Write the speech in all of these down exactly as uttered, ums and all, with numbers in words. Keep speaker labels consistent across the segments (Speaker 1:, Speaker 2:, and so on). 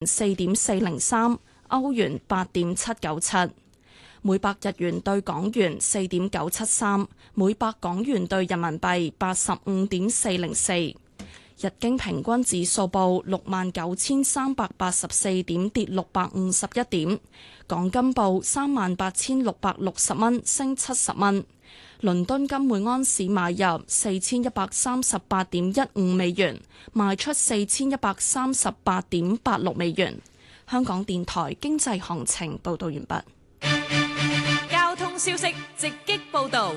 Speaker 1: 四點四零三，歐元八點七九七，每百日元對港元四點九七三，每百港元對人民幣八十五點四零四。日經平均指數報六萬九千三百八十四點，跌六百五十一點。港金報三萬八千六百六十蚊，升七十蚊。倫敦金每安士買入四千一百三十八點一五美元，賣出四千一百三十八點八六美元。香港電台經濟行情報道完畢。
Speaker 2: 交通消息直擊報道。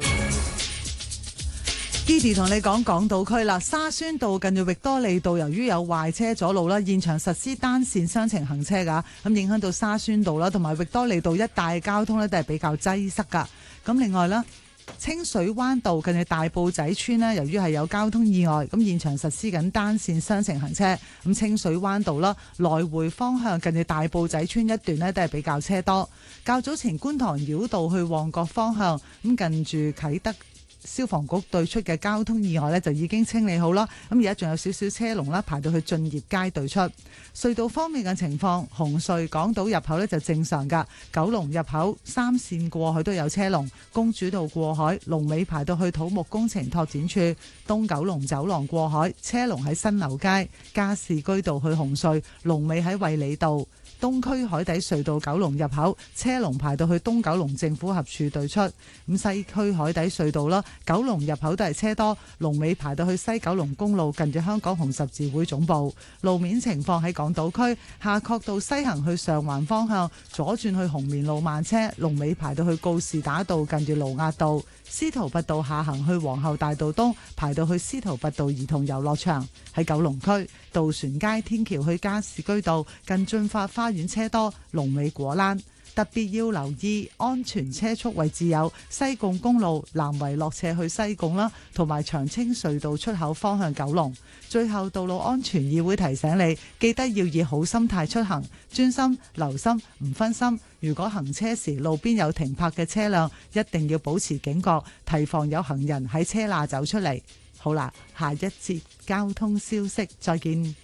Speaker 3: Didi 同你講港島區啦，沙宣道近住域多利道，由於有壞車阻路啦，現場實施單線雙程行車噶，咁影響到沙宣道啦，同埋域多利道一帶交通呢都係比較擠塞噶。咁另外啦，清水灣道近住大埔仔村呢，由於係有交通意外，咁現場實施緊單線雙程行車。咁清水灣道啦，來回方向近住大埔仔村一段呢都係比較車多。較早前觀塘繞道去旺角方向，咁近住啟德消防局對出嘅交通意外呢就已經清理好啦，咁而家仲有少少車龍啦，排到去駿業街對出。隧道方面嘅情況，紅隧港島入口呢就正常噶，九龍入口三線過去都有車龍，公主道過海龍尾排到去土木工程拓展處，東九龍走廊過海車龍喺新樓街，加士居道去紅隧龍尾喺衛理道。東區海底隧道九龍入口車龍排到去東九龍政府合署對出，咁西區海底隧道啦，九龍入口都係車多，龍尾排到去西九龍公路近住香港紅十字會總部。路面情況喺港島區夏慤道西行去上環方向左轉去紅棉路慢車，龍尾排到去告士打道近住盧押道。司徒拔道下行去皇后大道東排到去司徒拔道兒童遊樂場。喺九龍區渡船街天橋去加士居道近駿發花園車多，龍尾果欄。特別要留意安全車速位置有西貢公路南圍落斜去西貢啦，同埋長青隧道出口方向九龍。最後，道路安全議會提醒你，記得要以好心態出行，專心留心唔分心。如果行車時路邊有停泊嘅車輛，一定要保持警覺，提防有行人喺車罅走出嚟。好啦，下一節交通消息再見。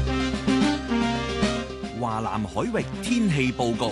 Speaker 4: 華南海域天氣報告。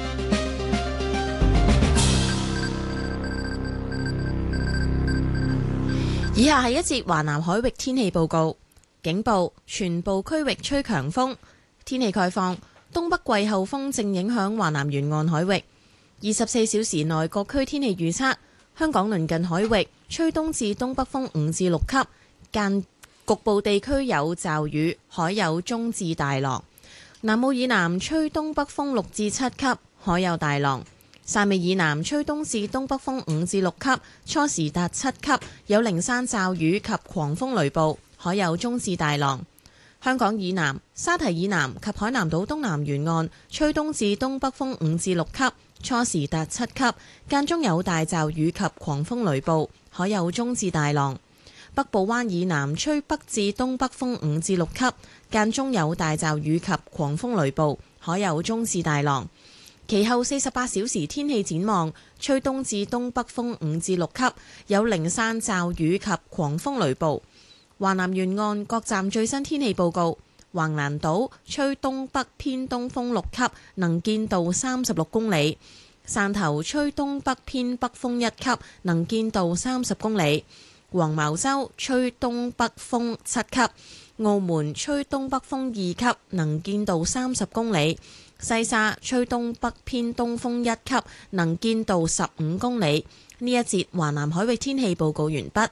Speaker 5: 以下係一節華南海域天氣報告。警報，全部區域吹強風。天氣概況，東北季候風正影響華南沿岸海域。二十四小時內各區天氣預測：香港鄰近海域吹東至東北風五至六級，間局部地區有驟雨，海有中至大浪。南澳以南吹東北風六至七級，海有大浪。汕尾以南吹東至東北風五至六級，初時達七級，有零散驟雨及狂風雷暴，海有中至大浪。香港以南、沙堤以南及海南島東南沿岸吹東至東北風五至六級，初時達七級，間中有大驟雨及狂風雷暴，海有中至大浪。北部灣以南吹北至東北風五至六級，間中有大驟雨及狂風雷暴，海有中至大浪。其後四十八小時天氣展望，吹東至東北風五至六級，有零散驟雨及狂風雷暴。華南沿岸各站最新天氣報告：橫瀾島吹東北偏東風六級，能見度三十六公里；汕頭吹東北偏北風一級，能見度三十公里；黃茅洲吹東北風七級；澳門吹東北風二級，能見度三十公里。西沙吹東北偏東風一級，能見度十五公里。呢一節華南海域天氣報告完畢。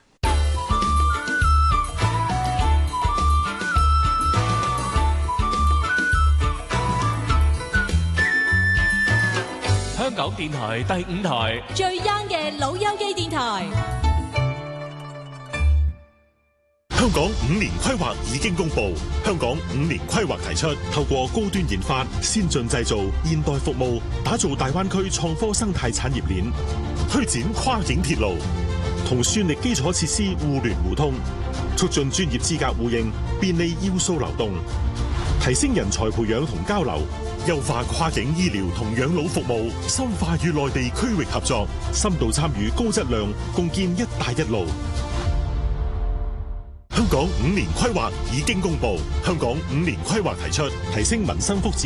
Speaker 6: 香港電台第五台
Speaker 2: 最 young 嘅老友記電台。
Speaker 7: 香港五年規劃已經公布，香港五年規劃提出透過高端研發、先進製造、現代服務，打造大灣區創科生態產業鏈，推展跨境鐵路，同算力基礎設施互聯互通，促進專業資格互認，便利要素流動，提升人才培養同交流，優化跨境醫療同養老服務，深化與內地區域合作，深度參與高質量共建一帶一路。 香港五年規劃已經公布，香港五年規劃提出提升民生福祉。